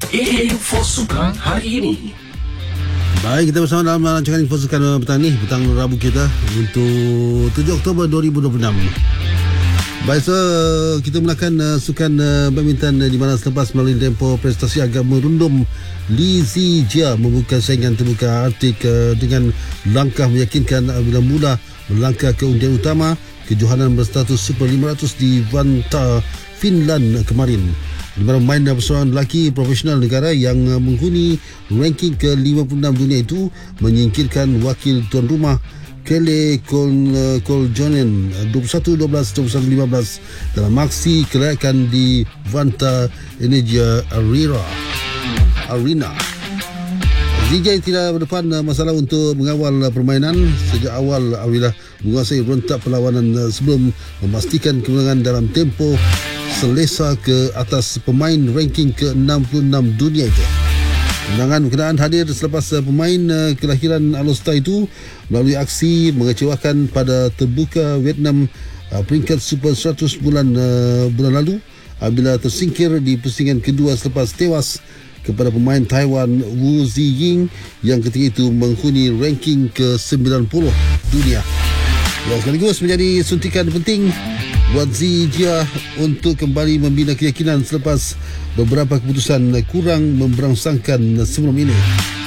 Info Sukan hari ini. Baik, kita bersama dalam rancangan Info Sukan petang ni, petang Rabu kita untuk 7 Oktober 2026. Baik, so kita mulakan sukan badminton di mana selepas melalui tempoh prestasi agak merundum, Li Zijia membuka saingan terbuka Arctic dengan langkah meyakinkan bila mula melangkah ke undian utama kejohanan berstatus Super 500 di Vantaa, Finland kemarin. Di mana pemain perseorangan lelaki profesional negara yang menghuni ranking ke-56 dunia itu menyingkirkan wakil tuan rumah Kele Koljonen 21-12, 21-15 dalam aksi kelayakan di Vantaa Energia Arena. Zijia tidak berdepan masalah untuk mengawal permainan sejak awal apabila menguasai rentak perlawanan sebelum memastikan kemenangan dalam tempoh selesa ke atas pemain ranking ke-66 dunia itu. Kemenangan berkenaan hadir selepas pemain kelahiran Alostar itu melalui aksi mengecewakan pada terbuka Vietnam peringkat Super 100 bulan lalu apabila tersingkir di pusingan kedua selepas tewas kepada pemain Taiwan Wu Ziying yang ketika itu menghuni ranking ke-90 dunia. Dan sekaligus menjadi suntikan penting buat Zijia untuk kembali membina keyakinan selepas beberapa keputusan kurang memberangsangkan sebelum ini.